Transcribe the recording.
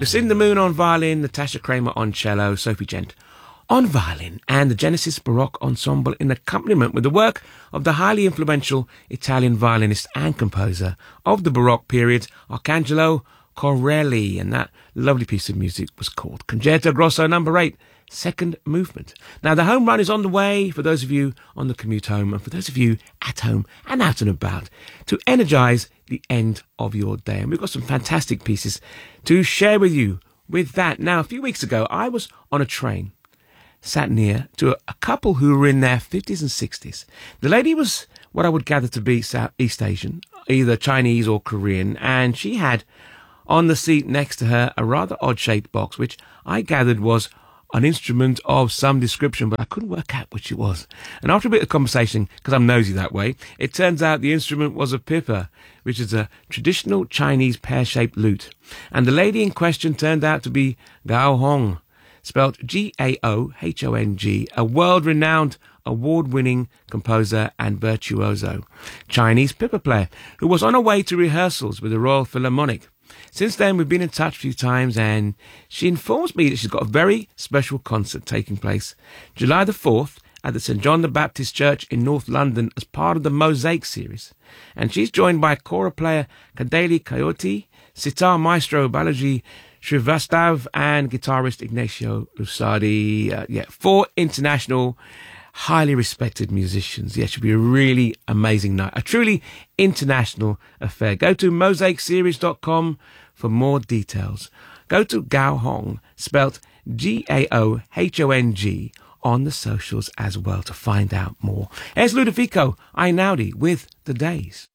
Lucinda Moon on violin, Natasha Kramer on cello, Sophie Gent on violin, and the Genesis Baroque Ensemble in accompaniment with the work of the highly influential Italian violinist and composer of the Baroque period, Arcangelo Corelli, and that lovely piece of music was called Concerto Grosso No. 8, second movement. Now, the home run is on the way for those of you on the commute home and for those of you at home and out and about to energise the end of your day. And we've got some fantastic pieces to share with you with that. Now, a few weeks ago, I was on a train sat near to a couple who were in their 50s and 60s. The lady was what I would gather to be East Asian, either Chinese or Korean, and she had on the seat next to her a rather odd-shaped box, which I gathered was an instrument of some description, but I couldn't work out which it was. And after a bit of conversation, because I'm nosy that way, it turns out the instrument was a pipa, which is a traditional Chinese pear-shaped lute. And the lady in question turned out to be Gao Hong, spelled G-A-O-H-O-N-G, a world-renowned, award-winning composer and virtuoso Chinese pipa player who was on her way to rehearsals with the Royal Philharmonic. Since then, we've been in touch a few times, and she informs me that she's got a very special concert taking place July the 4th at the St John the Baptist Church in North London as part of the Mosaic series. And she's joined by kora player Kadeli Coyote, sitar maestro Balaji Srivastav, and guitarist Ignacio Lusardi. 4 international, highly respected musicians. Yeah, it should be a really amazing night. A truly international affair. Go to mosaicseries.com for more details. Go to Gao Hong, spelt G-A-O-H-O-N-G, on the socials as well to find out more. Here's Ludovico Einaudi with The Days.